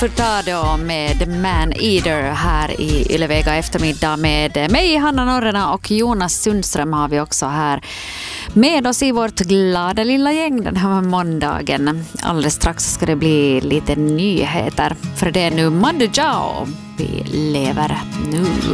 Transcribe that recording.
Ta då med Man Eater här i Ylevega eftermiddag med mig, Hanna Norrena, och Jonas Sundström har vi också här med oss i vårt glada lilla gäng den här måndagen. Alldeles strax ska det bli lite nyheter, för det är nu Mando Diao vi lever nu.